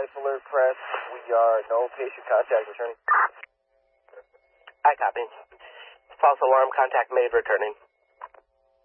Status alert press. We are no patient contact returning. I copy. False alarm contact made returning.